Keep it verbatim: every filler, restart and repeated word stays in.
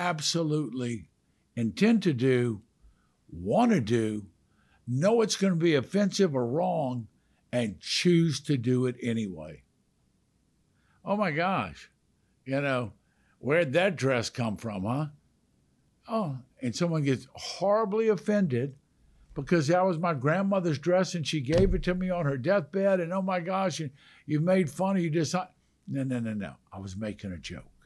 absolutely intend to do, want to do, know it's going to be offensive or wrong, and choose to do it anyway. Oh my gosh, you know, where'd that dress come from, huh? Oh, and someone gets horribly offended because that was my grandmother's dress and she gave it to me on her deathbed, and oh my gosh, you, you made fun of you. Just no, no, no, no. I was making a joke.